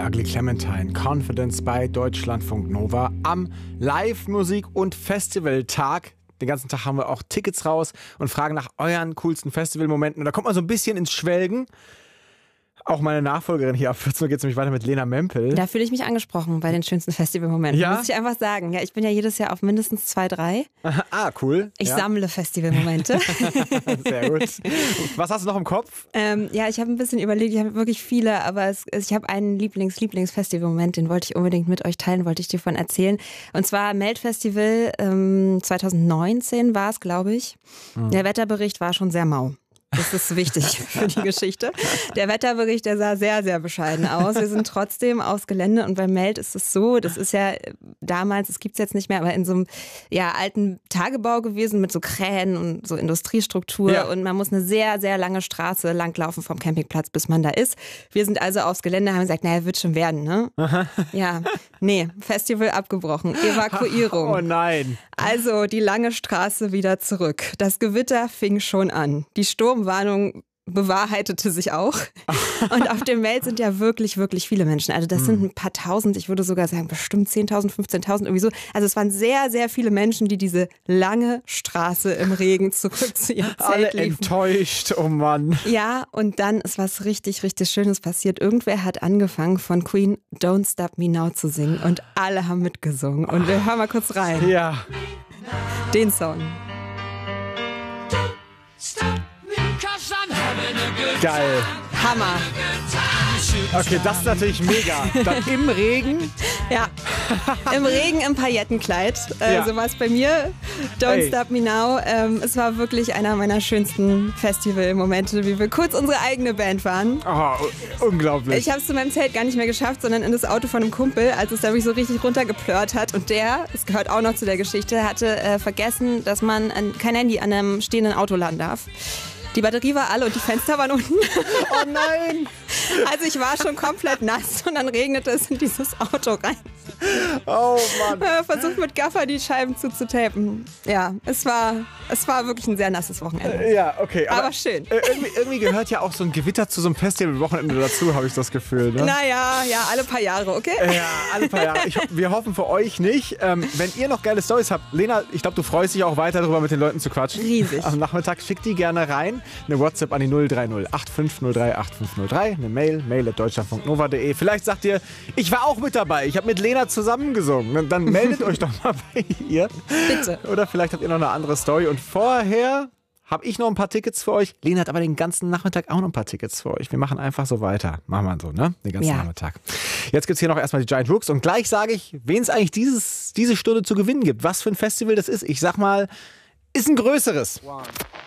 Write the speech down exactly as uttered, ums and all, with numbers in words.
Ugly Clementine, Confidence bei Deutschlandfunk Nova am Live-Musik- und Festivaltag. Den ganzen Tag haben wir auch Tickets raus und fragen nach euren coolsten Festivalmomenten. Und da kommt man so ein bisschen ins Schwelgen. Auch meine Nachfolgerin hier, ab vierzehn Uhr geht es nämlich weiter mit Lena Mempel. Da fühle ich mich angesprochen bei den schönsten Festivalmomenten. Ja? Muss ich einfach sagen. Ja, ich bin ja jedes Jahr auf mindestens zwei, drei. Ah, cool. Ich ja. sammle Festivalmomente. Sehr gut. Was hast du noch im Kopf? ähm, ja, ich habe ein bisschen überlegt, ich habe wirklich viele, aber es, ich habe einen Lieblings-Lieblings-Festivalmoment, den wollte ich unbedingt mit euch teilen, wollte ich dir von erzählen. Und zwar Melt-Festival ähm, zwanzig neunzehn war es, glaube ich. Mhm. Der Wetterbericht war schon sehr mau. Das ist wichtig für die Geschichte. Der Wetterbericht, der sah sehr, sehr bescheiden aus. Wir sind trotzdem aufs Gelände und bei Melt ist es so, das ist ja damals, das gibt es jetzt nicht mehr, aber in so einem ja, alten Tagebau gewesen mit so Kränen und so Industriestruktur ja. Und man muss eine sehr, sehr lange Straße langlaufen vom Campingplatz, bis man da ist. Wir sind also aufs Gelände, haben gesagt, naja, wird schon werden, ne? Aha. Ja, nee, Festival abgebrochen, Evakuierung. Oh nein. Also die lange Straße wieder zurück. Das Gewitter fing schon an. Die Sturmwarnung bewahrheitete sich auch. Und auf dem Melt sind ja wirklich, wirklich viele Menschen. Also das sind ein paar tausend, ich würde sogar sagen bestimmt zehntausend, fünfzehntausend irgendwie so. Also es waren sehr, sehr viele Menschen, die diese lange Straße im Regen zurück zu ihrem Zelt Alle liefen. enttäuscht, oh Mann. Ja, und dann ist was richtig, richtig Schönes passiert. Irgendwer hat angefangen von Queen Don't Stop Me Now zu singen und alle haben mitgesungen. Und wir hören mal kurz rein. Ja. Den Song. Geil. Hammer. Okay, das ist natürlich mega. Dann im Regen. Ja, im Regen im Paillettenkleid. Äh, Ja. So war es bei mir. Don't Ey. Stop Me Now. Ähm, es war wirklich einer meiner schönsten Festivalmomente, wie wir kurz unsere eigene Band waren. Oh, unglaublich. Ich habe es zu meinem Zelt gar nicht mehr geschafft, sondern in das Auto von einem Kumpel, als es da wirklich so richtig runtergeplört hat. Und der, es gehört auch noch zu der Geschichte, hatte äh, vergessen, dass man an, kein Handy an einem stehenden Auto laden darf. Die Batterie war alle und die Fenster waren unten. Oh nein! Also ich war schon komplett nass und dann regnete es in dieses Auto rein. Oh Mann. Äh, versucht mit Gaffer die Scheiben zuzutapen. Ja, es war, es war wirklich ein sehr nasses Wochenende. Ja, okay. Aber, Aber schön. Äh, irgendwie, irgendwie gehört ja auch so ein Gewitter zu so einem Festivalwochenende dazu, habe ich das Gefühl. Ne? Naja, ja, alle paar Jahre, okay? Ja, alle paar Jahre. Ich, ho- wir hoffen für euch nicht. Ähm, wenn ihr noch geile Storys habt, Lena, ich glaube, du freust dich auch weiter darüber, mit den Leuten zu quatschen. Riesig. Am Nachmittag schickt die gerne rein. Eine WhatsApp an die null drei null acht fünf null drei acht fünf null drei. Eine Mail, mail at deutschlandfunk nova punkt de. Vielleicht sagt ihr, ich war auch mit dabei. Ich habe mit Lena zusammen gesungen. Dann- Dann meldet euch doch mal bei ihr. Bitte. Oder vielleicht habt ihr noch eine andere Story. Und vorher habe ich noch ein paar Tickets für euch. Lena hat aber den ganzen Nachmittag auch noch ein paar Tickets für euch. Wir machen einfach so weiter. Machen wir so, ne? Den ganzen Ja. Nachmittag. Jetzt gibt es hier noch erstmal die Giant Rooks. Und gleich sage ich, wen es eigentlich dieses, diese Stunde zu gewinnen gibt. Was für ein Festival das ist. Ich sag mal, ist ein größeres. One.